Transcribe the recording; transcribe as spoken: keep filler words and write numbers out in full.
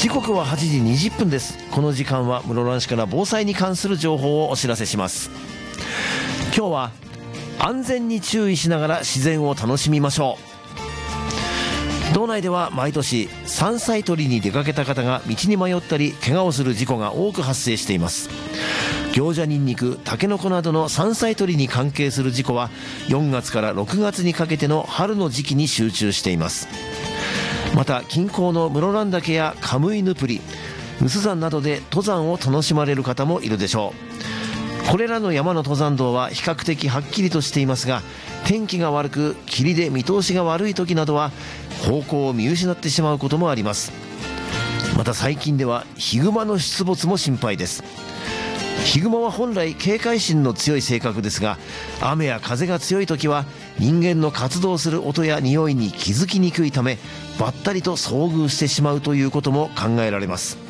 時刻ははちじにじゅっぷんです。この時間は室蘭市から防災に関する情報をお知らせします。今日は安全に注意しながら自然を楽しみましょう。道内では毎年山菜採りに出かけた方が道に迷ったり怪我をする事故が多く発生しています。行者ニンニク、タケノコなどの山菜採りに関係する事故はよんがつからろくがつにかけての春の時期に集中しています。また近郊の室蘭岳やカムイヌプリ、有珠山などで登山を楽しまれる方もいるでしょう。これらの山の登山道は比較的はっきりとしていますが、天気が悪く霧で見通しが悪い時などは方向を見失ってしまうこともあります。また最近ではヒグマの出没も心配です。ヒグマは本来警戒心の強い性格ですが、雨や風が強い時は人間の活動する音や匂いに気づきにくいため、ばったりと遭遇してしまうということも考えられます。